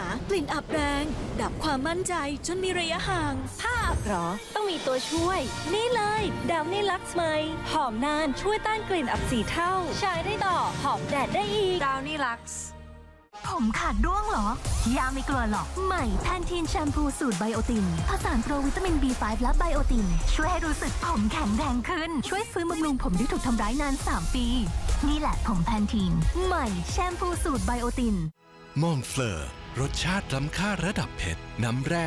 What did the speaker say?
กลิ่นอับแรงดับความมั่นใจจนมีระยะห่างถ้าอับหรอต้องมีตัวช่วยนี่เลยดาวนี่ลักซ์ไหมหอมนานช่วยต้านกลิ่นอับ4 เท่าใช้ได้ต่อหอมแดดได้อีกดาวนี่ลักซ์ผมขาดร่วงเหรอยาไม่กลัวหรอกใหม่แพนทีนแชมพูสูตรไบโอตินผสานโปรวิตามิน B5 และไบโอตินช่วยให้รู้สึกผมแข็งแรงขึ้นช่วยฟื้นบำรุงผมที่ถูกทำร้ายนาน3 ปีนี่แหละผมแพนทีนใหม่แชมพูสูตรไบโอตินมองเฟลอร์รสชาติล้ำค่าระดับเพชรน้ำแร่